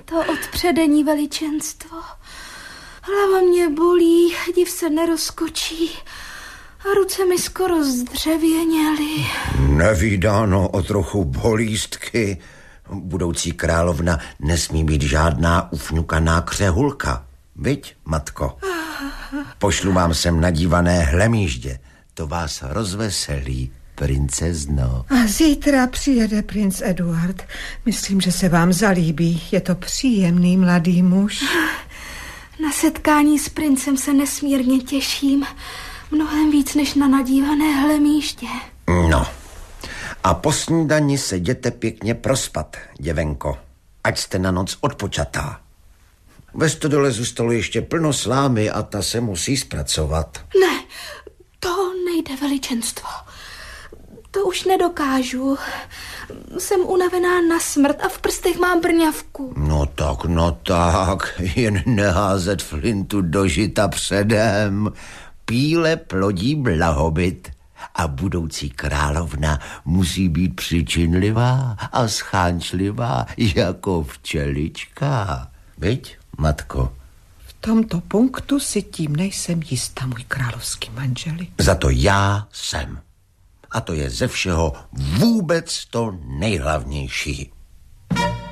to odpředení, veličenstvo. Hlava mě bolí, div se nerozkočí a ruce mi skoro zdřevěněly. Nevídáno o trochu bolístky. Budoucí královna nesmí být žádná ufňukaná křehulka. Viď, matko? Pošlu vám sem nadívané hlemýždě. To vás rozveselí, princezno. A zítra přijede princ Eduard. Myslím, že se vám zalíbí. Je to příjemný mladý muž. Na setkání s princem se nesmírně těším. Mnohem víc než na nadívané hlemýždě. No. A po snídani se jděte pěkně prospat, děvenko. Ať jste na noc odpočatá. Ve stodole zůstalo ještě plno slámy a ta se musí zpracovat. Ne, to nejde, veličenstvo. To už nedokážu. Jsem unavená na smrt a v prstech mám brňavku. No tak, jen neházet flintu do žita předem. Píle plodí blahobyt a budoucí královna musí být přičinlivá a schánčlivá jako včelička. Viď, matko? V tomto punktu si tím nejsem jistá, můj královský manželi. Za to já jsem. A to je ze všeho vůbec to nejhlavnější.